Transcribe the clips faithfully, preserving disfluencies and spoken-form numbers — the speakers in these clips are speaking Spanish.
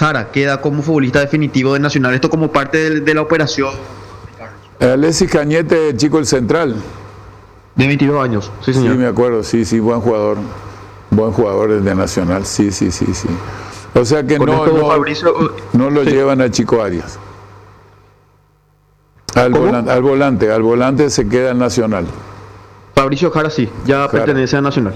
Jara queda como futbolista definitivo de Nacional, esto como parte de, de la operación. Alexis Cañete, chico el central. De veintidós años, sí señor. Sí, me acuerdo, sí, sí, buen jugador. Buen jugador de Nacional, sí, sí, sí, sí. O sea que Con no, esto, no, Fabricio, no lo sí. llevan a Chico Arias. Al volante, al volante, al volante se queda el Nacional. Fabricio Jara sí, ya Jara. pertenece a Nacional.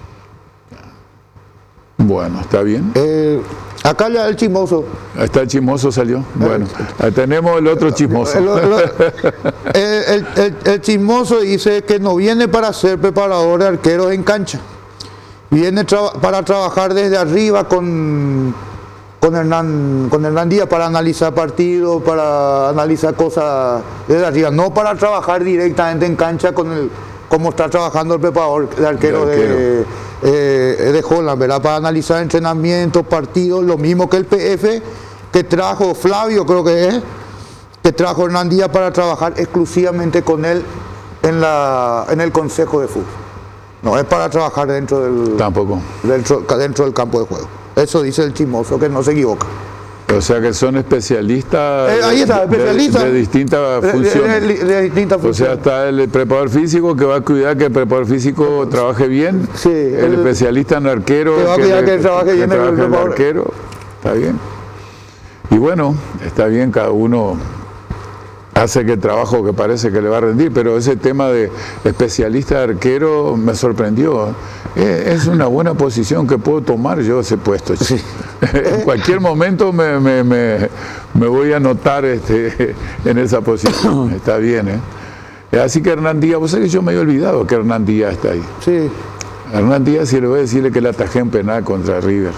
Bueno, está bien. Eh, acá ya el chismoso. Ahí está el chismoso, salió. Bueno, ahí tenemos el otro chismoso. El, el, el, el, el chismoso dice que no viene para ser preparador de arqueros en cancha. Viene tra para trabajar desde arriba con, con, Hernán, con Hernán Díaz para analizar partidos, para analizar cosas desde arriba. No para trabajar directamente en cancha con el, como está trabajando el preparador de arquero de, arquero. de, eh, de Holland, ¿verdad? Para analizar entrenamientos, partidos, lo mismo que el P F que trajo Flavio, creo que es, que trajo Hernán Díaz para trabajar exclusivamente con él en, la, en el Consejo de Fútbol. No es para trabajar dentro del, Tampoco. Dentro, dentro del campo de juego. Eso dice el chismoso, que no se equivoca. O sea que son especialistas, eh, ahí está, especialistas de, de distintas funciones. De, de, de distintas funciones. O sea, está el preparador físico que va a cuidar que el preparador físico trabaje bien. Sí, el, el especialista en arquero que va a cuidar que, que trabaje bien que el, el arquero. Está bien. Y bueno, está bien, cada uno hace que el trabajo que parece que le va a rendir, pero ese tema de especialista de arquero me sorprendió. Es una buena posición que puedo tomar yo ese puesto. Sí. En cualquier momento me, me, me, me voy a anotar este, en esa posición. Está bien, ¿eh? Así que Hernán Díaz, vos sabés que yo me había olvidado que Hernán Díaz está ahí. Sí. Hernán Díaz, si le voy a decirle que le atajé en penal contra River.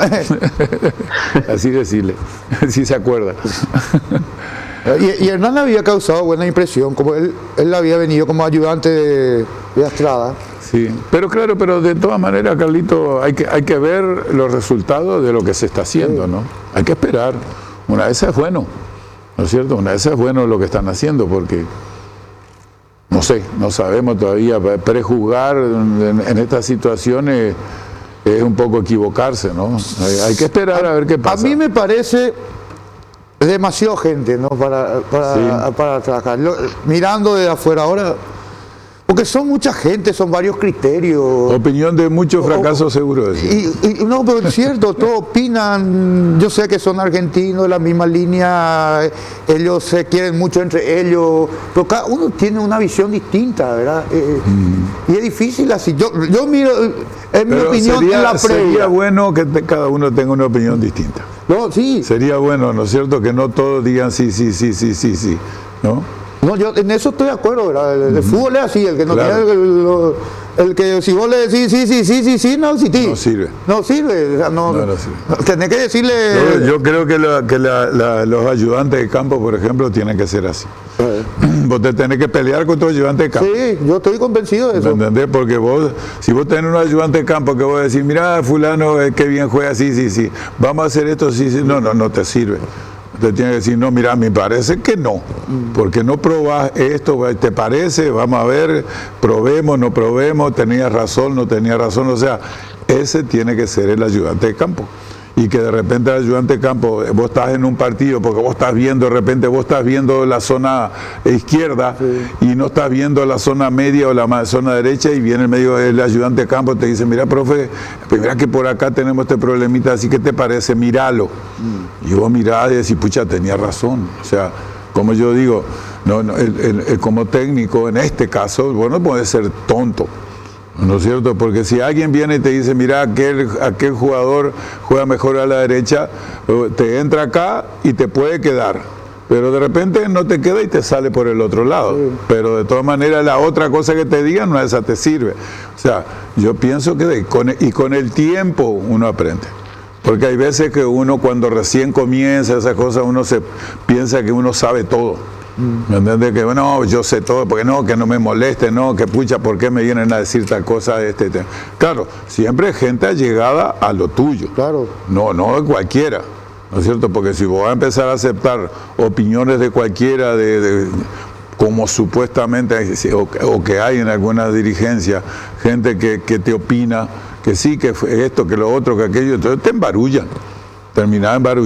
Así decirle, si se acuerda. Y, y Hernán había causado buena impresión, como él, él había venido como ayudante de, de Astrada. Sí, pero claro, pero de todas maneras, Carlito, hay que, hay que ver los resultados de lo que se está haciendo, ¿no? Hay que esperar. Una vez es bueno, ¿no es cierto? Una vez es bueno lo que están haciendo, porque, no sé, no sabemos todavía, prejuzgar en, en estas situaciones es un poco equivocarse, ¿no? Hay, hay que esperar a ver qué pasa. A mí me parece demasiado gente, ¿no? Para, para, sí. para trabajar. Lo, mirando de afuera ahora, porque son mucha gente, son varios criterios. Opinión de muchos fracasos, seguro. Y, y, no, pero es cierto, todos opinan. Yo sé que son argentinos de la misma línea, ellos se quieren mucho entre ellos, pero cada uno tiene una visión distinta, ¿verdad? Eh, mm. Y es difícil así. Yo, yo miro, en mi pero opinión, sería, en la previa. Sería bueno que te, cada uno tenga una opinión distinta. No, sí. Sería bueno, ¿no es cierto? Que no todos digan sí, sí, sí, sí, sí, sí, ¿no? No, yo en eso estoy de acuerdo, ¿verdad? El, el uh-huh. fútbol es así, el que no claro. tiene el, el, el que si vos le decís sí, sí, sí, sí, sí, no, sí, no sirve. No sirve, o sea, no, no, no sirve. Tenés que decirle. Yo, yo creo que, la, que la, la, los ayudantes de campo, por ejemplo, tienen que ser así. Uh-huh. Vos te tenés que pelear con tu ayudante de campo. Sí, yo estoy convencido de eso. ¿Me entendés? Porque vos, si vos tenés un ayudante de campo que vos decís, mira, fulano, eh, qué bien juega, sí, sí, sí, vamos a hacer esto, sí, sí, no, no, no te sirve. Te tiene que decir, no, mira, me parece que no, porque no probás esto, ¿te parece? Vamos a ver, probemos, no probemos, tenías razón, no tenías razón, o sea, ese tiene que ser el ayudante de campo. Y que de repente el ayudante de campo, vos estás en un partido, porque vos estás viendo, de repente vos estás viendo la zona izquierda sí. y no estás viendo la zona media o la zona derecha, y viene el medio el ayudante de campo y te dice, mira, profe, mira que por acá tenemos este problemita, así que te parece, míralo. Mm. Y vos mirás y decís, pucha, tenía razón. O sea, como yo digo, no, no, el, el, el, como técnico, en este caso, vos no podés ser tonto. ¿No es cierto? Porque si alguien viene y te dice, mira, aquel, aquel jugador juega mejor a la derecha, te entra acá y te puede quedar. Pero de repente no te queda y te sale por el otro lado. Sí. Pero de todas maneras la otra cosa que te digan, no esa te sirve. O sea, yo pienso que de, con, y con el tiempo uno aprende. Porque hay veces que uno cuando recién comienza esas cosas, uno se piensa que uno sabe todo. ¿Me entiendes? Que bueno, yo sé todo, porque no, que no me moleste, no, que pucha, ¿por qué me vienen a decir tal cosa? Este, este? Claro, siempre gente allegada a lo tuyo. Claro. No, no de cualquiera, ¿no es cierto? Porque si vos vas a empezar a aceptar opiniones de cualquiera, de, de como supuestamente, o, o que hay en alguna dirigencia, gente que, que te opina, que sí, que esto, que lo otro, que aquello, entonces te embarullan, terminás embarullando.